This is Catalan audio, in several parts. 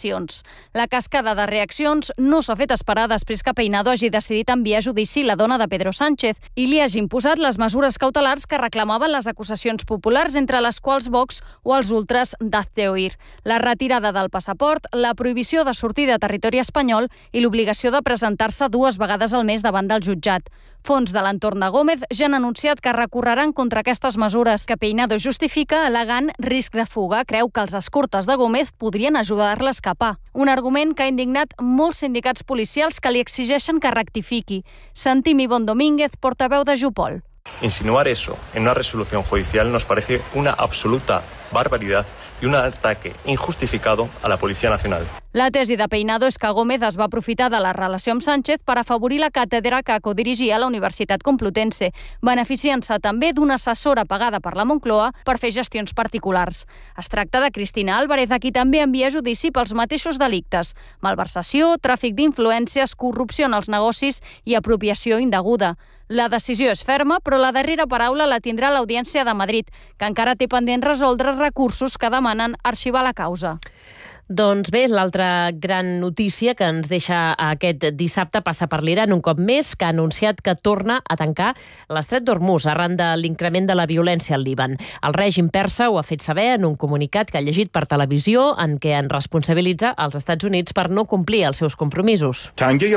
declaracions. La cascada de reaccions no s'ha fet esperar després que Peinado hagi decidit enviar a judici la dona de Pedro Sánchez i li hagi imposat les mesures cautelars que reclamaven les acusacions populars, entre les quals Vox o els ultras d'Hazte Oír. La retirada del passaport, la prohibició de sortir de territori espanyol i l'obligació de presentar-se 2 vegades al mes davant del jutjat. Fons de l'entorn de Gómez ja han anunciat que recorreran contra aquestes mesures, que Peinado justifica al·legant risc de fuga. Creu que els escortes de Gómez podrien ajudar-la a escapar. Un argument que ha indignat molts sindicats policials que li exigeixen que rectifiqui. Sentim Ivonne Domínguez, portaveu de Jupol. Insinuar eso en una resolución judicial nos parece una absoluta barbaridad y un ataque injustificado a la Policía Nacional. La tesi de Peinado és que Gómez es va aprofitar de la relació amb Sánchez per afavorir la càtedra que codirigia a la Universitat Complutense, beneficiant-se també d'una assessora pagada per la Moncloa per fer gestions particulars. Es tracta de Cristina Álvarez, a qui també envia a judici pels mateixos delictes: malversació, tràfic d'influències, corrupció en els negocis i apropiació indeguda. La decisió és ferma, però la darrera paraula la tindrà l'Audiència de Madrid, que encara té pendent resoldre recursos que demanen arxivar la causa. Doncs bé, l'altra gran notícia que ens deixa aquest dissabte passa per l'Iran un cop més, que ha anunciat que torna a tancar l'estret d'Hormuz arran de l'increment de la violència al Líban. El règim persa ho ha fet saber en un comunicat que ha llegit per televisió, en què en responsabilitza als Estats Units per no complir els seus compromisos.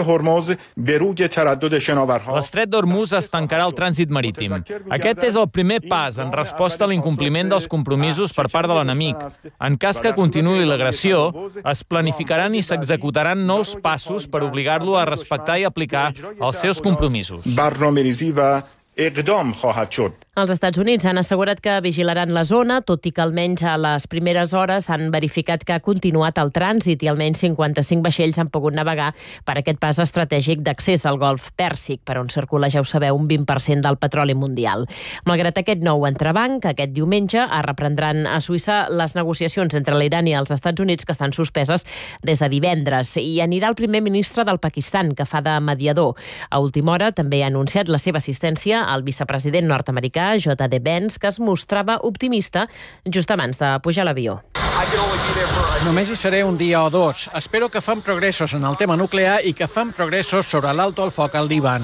L'estret d'Hormuz es tancarà al trànsit marítim. Aquest és el primer pas en resposta a l'incompliment dels compromisos per part de l'enemic. En cas que continuï l'agressió, es planificaran i s'executaran nous passos per obligar-lo a respectar i aplicar els seus compromisos. Els Estats Units han assegurat que vigilaran la zona, tot i que almenys a les primeres hores han verificat que ha continuat el trànsit i almenys 55 vaixells han pogut navegar per aquest pas estratègic d'accés al Golf Pèrsic, per on circula, ja ho sabeu, un 20% del petroli mundial. Malgrat aquest nou entrebanc, aquest diumenge es reprendran a Suïssa les negociacions entre l'Iran i els Estats Units, que estan suspeses des de divendres, i anirà el primer ministre del Pakistan, que fa de mediador. A última hora també ha anunciat la seva assistència al vicepresident nord-americà J.D. Vance, que es mostrava optimista just abans de pujar a l'avió. Només hi seré un dia o 2. Espero que fem progressos en el tema nuclear i que fem progressos sobre l'alto al foc al Líban.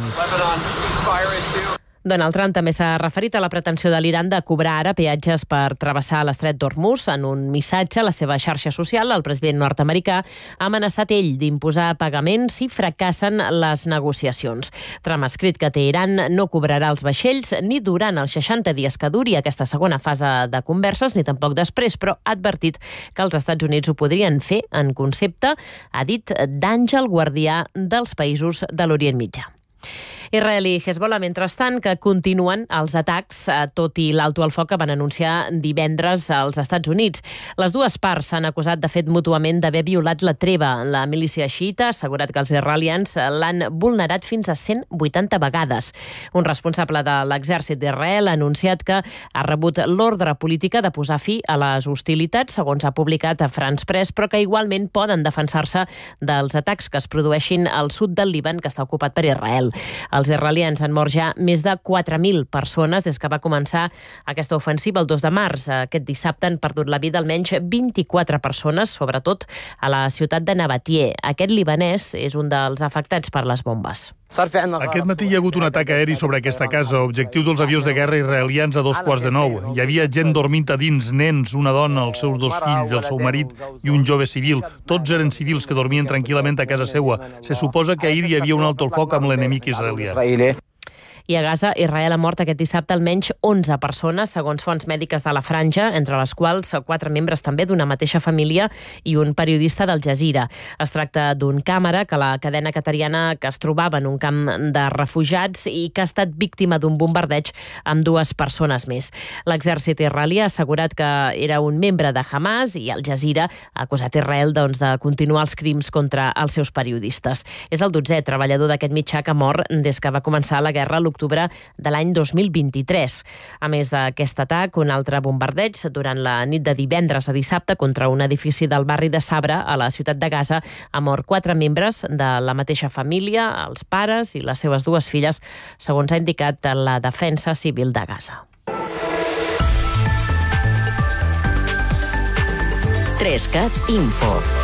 Donald Trump també s'ha referit a la pretensió de l'Iran de cobrar ara peatges per travessar l'estret d'Hormuz. En un missatge a la seva xarxa social, el president nord-americà ha amenaçat ell d'imposar pagaments si fracassen les negociacions. Trump ha escrit que Teheran no cobrarà els vaixells ni durant els 60 dies que duri aquesta segona fase de converses, ni tampoc després, però ha advertit que els Estats Units ho podrien fer en concepte, ha dit, d'àngel guardià dels països de l'Orient Mitjà. Israel i Hezbollah, mentrestant, que continuen els atacs, tot i l'alto al foc que van anunciar divendres als Estats Units. Les dues parts s'han acusat, de fet, mútuament d'haver violat la treva. La milícia xiita ha assegurat que els israelians l'han vulnerat fins a 180 vegades. Un responsable de l'exèrcit d'Israel ha anunciat que ha rebut l'ordre política de posar fi a les hostilitats, segons ha publicat a France Press, però que igualment poden defensar-se dels atacs que es produeixin al sud del Líban, que està ocupat per Israel. Els israelians han mort ja més de 4.000 persones des que va començar aquesta ofensiva el 2 de març. Aquest dissabte han perdut la vida almenys 24 persones, sobretot a la ciutat de Nabatieh. Aquest libanès és un dels afectats per les bombes. Aquest matí hi ha hagut un atac aeri sobre aquesta casa, objectiu dels avions de guerra israelians a 8:45. Hi havia gent dormint a dins, nens, una dona, els seus 2 fills, el seu marit i un jove civil. Tots eren civils que dormien tranquil·lament a casa seua. Se suposa que ahir hi havia un alto al foc amb l'enemic israelià. I a Gaza, Israel ha mort aquest dissabte almenys 11 persones, segons fonts mèdiques de la Franja, entre les quals 4 membres també d'una mateixa família i un periodista d'Al Jazeera. Es tracta d'un càmera que la cadena qatariana que es trobava en un camp de refugiats i que ha estat víctima d'un bombardeig amb 2 persones més. L'exèrcit israelí ha assegurat que era un membre de Hamas i Al Jazeera ha acusat Israel de continuar els crims contra els seus periodistes. És el 12è treballador d'aquest mitjà que mor des que va començar la guerra l'octubre de l'any 2023. A més d'aquest atac, un altre bombardeig durant la nit de divendres a dissabte contra un edifici del barri de Sabra, a la ciutat de Gaza, ha mort 4 membres de la mateixa família, els pares i les seves 2 filles, segons ha indicat la Defensa Civil de Gaza. 3cat Info.